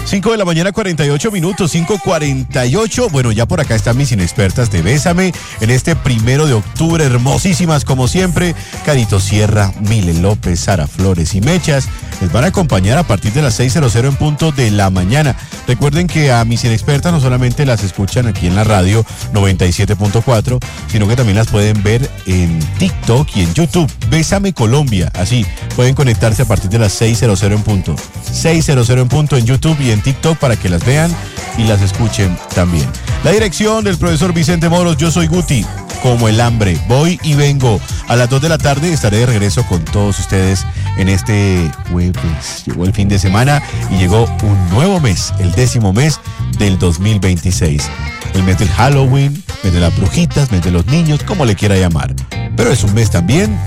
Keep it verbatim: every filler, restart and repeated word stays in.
cinco de la mañana, cuarenta y ocho minutos, cinco cuarenta y ocho. Bueno, ya por acá están mis inexpertas de Bésame en este primero de octubre, hermosísimas como siempre. Carito Sierra, Mile López, Sara Flores y Mechas les van a acompañar a partir de las seis en punto de la mañana. Recuerden que a mis inexpertas no solamente las escuchan aquí en la radio noventa y siete punto cuatro, sino que también las pueden ver en TikTok y en YouTube. Bésame Colombia, así pueden conectarse a partir de las seis en punto. seis en punto en YouTube y en TikTok para que las vean y las escuchen también. La dirección del profesor Vicente Moros, yo soy Guti, como el hambre. Voy y vengo. A las dos de la tarde estaré de regreso con todos ustedes en este jueves. Llegó el fin de semana y llegó un nuevo mes, el décimo mes del dos mil veintiséis. El mes del Halloween, mes de las brujitas, mes de los niños, como le quiera llamar. Pero es un mes también